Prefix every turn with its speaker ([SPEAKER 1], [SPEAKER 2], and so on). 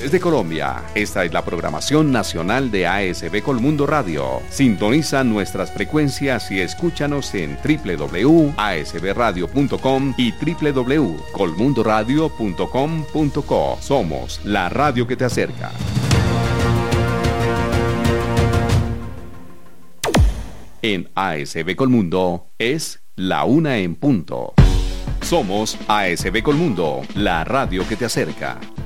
[SPEAKER 1] Desde Colombia, esta es la programación nacional de ASB Colmundo Radio. Sintoniza nuestras frecuencias y escúchanos en www.asbradio.com y www.colmundoradio.com.co. Somos la radio que te acerca. En ASB Colmundo es la 1:00 PM. Somos ASB Colmundo, la radio que te acerca.